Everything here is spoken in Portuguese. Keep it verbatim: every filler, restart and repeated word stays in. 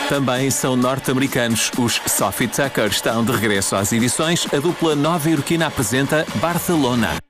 Também são norte-americanos. Os Sophie Tucker estão de regresso às edições. A dupla nova-iorquina apresenta Barcelona.